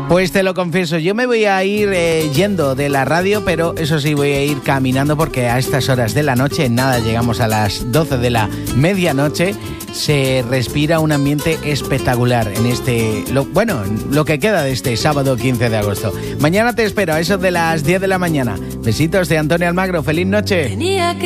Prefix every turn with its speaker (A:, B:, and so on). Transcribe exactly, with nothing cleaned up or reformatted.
A: Pues te lo confieso, yo me voy a ir eh, yendo de la radio, pero eso sí, voy a ir caminando porque a estas horas de la noche, nada, llegamos a las doce de la medianoche, se respira un ambiente espectacular en este, lo, bueno, lo que queda de este sábado quince de agosto. Mañana te espero a eso de las diez de la mañana. Besitos de Antonio Almagro, feliz noche. Tenía que